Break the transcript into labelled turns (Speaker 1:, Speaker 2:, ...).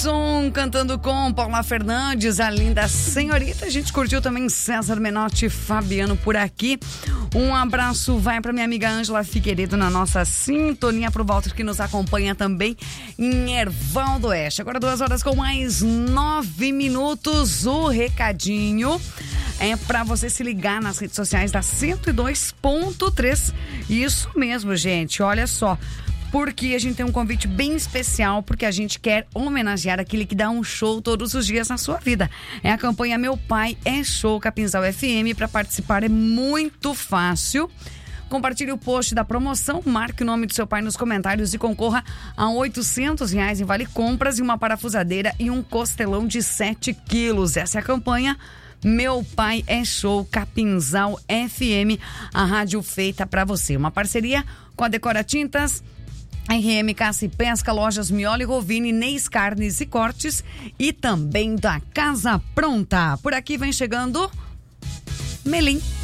Speaker 1: Cantando com Paula Fernandes, a linda senhorita. A gente curtiu também César Menotti e Fabiano por aqui. Um abraço vai para minha amiga Ângela Figueiredo na nossa sintonia, pro Walter que nos acompanha também em Erval do Oeste. Agora 2 horas com mais 9 minutos. O recadinho é para você se ligar nas redes sociais da 102.3. Isso mesmo, gente. Olha só. Porque a gente tem um convite bem especial, porque a gente quer homenagear aquele que dá um show todos os dias na sua vida. É a campanha Meu Pai é Show Capinzal FM. Para participar é muito fácil. Compartilhe o post da promoção, marque o nome do seu pai nos comentários e concorra a R$800 em vale compras e uma parafusadeira e um costelão de 7 quilos. Essa é a campanha Meu Pai é Show Capinzal FM, a rádio feita para você. Uma parceria com a Decora Tintas, RM Caça e Pesca, Lojas Mioli Rovini, Neis Carnes e Cortes e também da Casa Pronta. Por aqui vem chegando Melim.